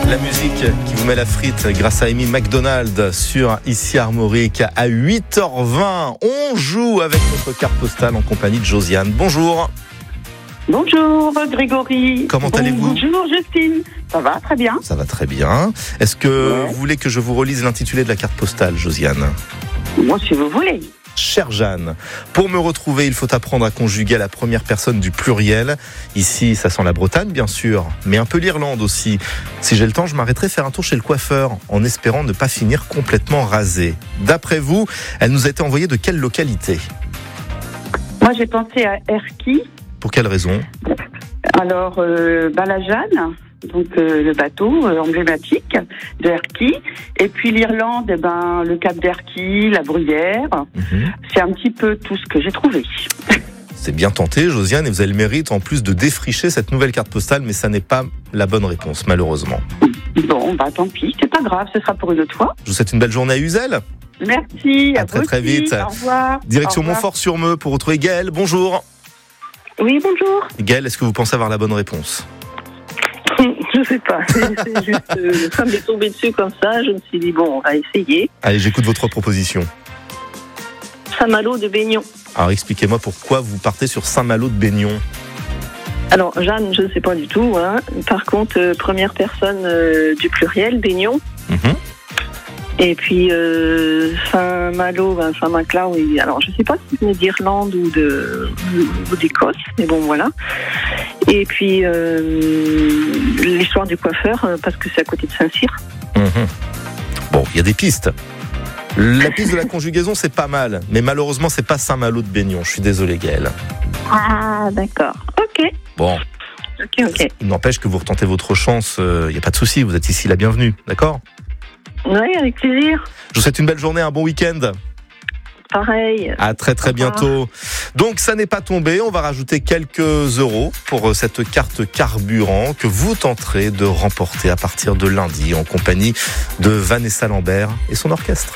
La musique qui vous met la frite grâce à Amy McDonald sur Ici Armorique à 8h20. On joue avec notre carte postale en compagnie de Josiane. Bonjour. Bonjour Grégory. Comment allez-vous ? Bonjour Justine. Ça va très bien. Ça va très bien. Est-ce que vous voulez que je vous relise l'intitulé de la carte postale, Josiane ? Moi, si vous voulez. Chère Jeanne, pour me retrouver, il faut apprendre à conjuguer à la première personne du pluriel. Ici, ça sent la Bretagne, bien sûr, mais un peu l'Irlande aussi. Si j'ai le temps, je m'arrêterai faire un tour chez le coiffeur, en espérant ne pas finir complètement rasé. D'après vous, elle nous a été envoyée de quelle localité ? Moi, j'ai pensé à Erquy. Pour quelle raison ? Alors, la Jeanne, donc le bateau emblématique de Erquy. Et puis l'Irlande, le Cap d'Erquy, la Bruyère. C'est un petit peu tout ce que j'ai trouvé. C'est bien tenté, Josiane, et vous avez le mérite en plus de défricher cette nouvelle carte postale, mais ça n'est pas la bonne réponse, malheureusement. Bon, tant pis, c'est pas grave, ce sera pour une autre fois. Je vous souhaite une belle journée à Uzel. Merci, à très vous très aussi. vite. Au revoir. Direction Au revoir. Montfort-sur-Meux pour retrouver Gaëlle. Bonjour. Oui, bonjour. Gaëlle, est-ce que vous pensez avoir la bonne réponse ? Je sais pas, c'est juste, ça m'est tombé dessus comme ça, je me suis dit, bon, on va essayer. Allez, j'écoute votre proposition. Saint-Malo de Baignon. Alors, expliquez-moi pourquoi vous partez sur Saint-Malo de Baignon. Alors, Jeanne, je ne sais pas du tout. Hein. Par contre, première personne du pluriel, Baignon. Et puis, Saint-Malo, Saint-Maclao, oui. Alors, je ne sais pas si c'est d'Irlande ou d'Écosse, mais bon, voilà. Et puis, l'histoire du coiffeur, parce que c'est à côté de Saint-Cyr. Bon, il y a des pistes. La piste de la conjugaison, c'est pas mal. Mais malheureusement, c'est pas Saint-Malo de Baignon. Je suis désolé, Gaëlle. Ah, d'accord. Ok. Bon. Ok. Il n'empêche que vous retentez votre chance. Il n'y a pas de souci. Vous êtes ici la bienvenue. D'accord ? Oui, avec plaisir. Je vous souhaite une belle journée, un bon week-end. Pareil. À très très bientôt. Donc ça n'est pas tombé, on va rajouter quelques euros pour cette carte carburant que vous tenterez de remporter à partir de lundi en compagnie de Vanessa Lambert et son orchestre.